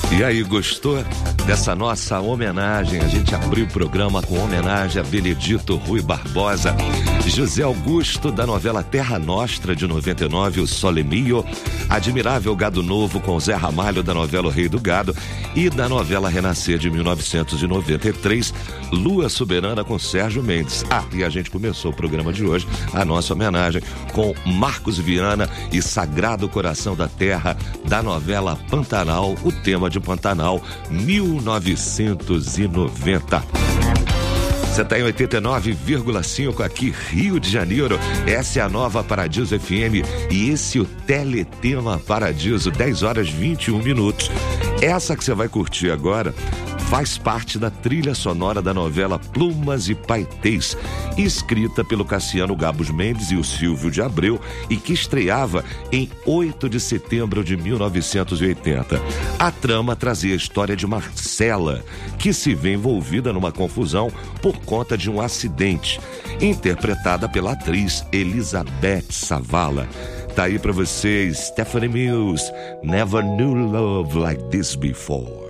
E aí, gostou dessa nossa homenagem? A gente abriu o programa com homenagem a Benedito Rui Barbosa, José Augusto da novela Terra Nostra de 99, o Sole Mio, Admirável Gado Novo com Zé Ramalho da novela O Rei do Gado e da novela Renascer de 1993, Lua Soberana com Sérgio Mendes. E a gente começou o programa de hoje, a nossa homenagem com Marcos Viana e Sagrado Coração da Terra da novela Pantanal, o tema de Pantanal 1990. Você está em 89,5 aqui, Rio de Janeiro. Essa é a nova Paradiso FM e esse é o Teletema Paradiso, 10 horas 21 minutos. Essa que você vai curtir agora faz parte da trilha sonora da novela Plumas e Paetês, escrita pelo Cassiano Gabos Mendes e o Silvio de Abreu e que estreava em 8 de setembro de 1980. A trama trazia a história de Marcela, que se vê envolvida numa confusão por conta de um acidente, interpretada pela atriz Elizabeth Savala. Tá aí pra vocês, Stephanie Mills, Never Knew Love Like This Before.